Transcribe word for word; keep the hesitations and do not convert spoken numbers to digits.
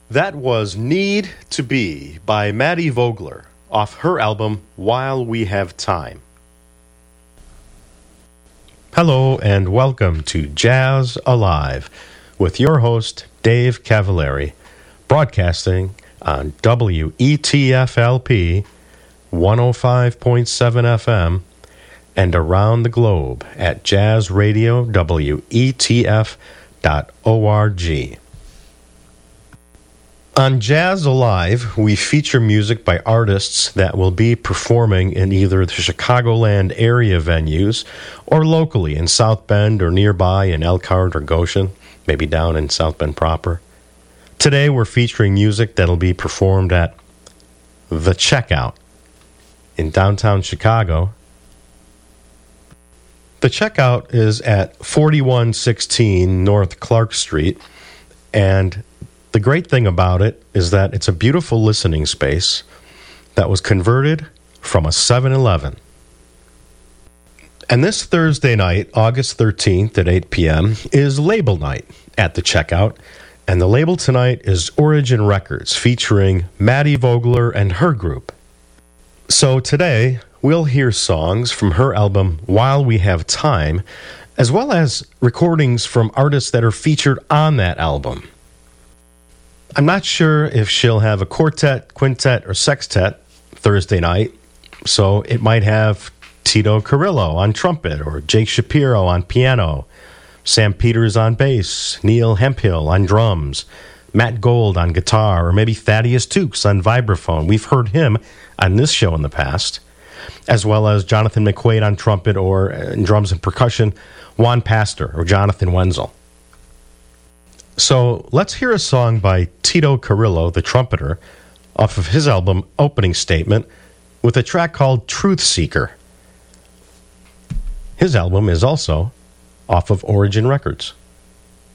That was Need to Be by Maddie Vogler off her album While We Have Time. Hello and welcome to Jazz Alive with your host Dave Cavallari, broadcasting on W E T F L P one oh five point seven F M and around the globe at jazz radio W E T F dot org. On Jazz Alive, we feature music by artists that will be performing in either the Chicagoland area venues or locally in South Bend or nearby in Elkhart or Goshen, maybe down in South Bend proper. Today we're featuring music that'll be performed at The Checkout in downtown Chicago. The Checkout is at forty-one sixteen North Clark Street, and the great thing about it is that it's a beautiful listening space that was converted from a seven eleven. And this Thursday night, August thirteenth at eight p.m., is Label Night at The Checkout, and the label tonight is Origin Records, featuring Maddie Vogler and her group. So today, we'll hear songs from her album While We Have Time, as well as recordings from artists that are featured on that album. I'm not sure if she'll have a quartet, quintet, or sextet Thursday night, so it might have Tito Carrillo on trumpet, or Jake Shapiro on piano, Sam Peters on bass, Neil Hemphill on drums, Matt Gold on guitar, or maybe Thaddeus Tukes on vibraphone. We've heard him on this show in the past, as well as Jonathan McQuaid on trumpet or uh, drums and percussion, Juan Pastor or Jonathan Wenzel. So let's hear a song by Tito Carrillo, the trumpeter, off of his album Opening Statement, with a track called Truth Seeker. His album is also off of Origin Records.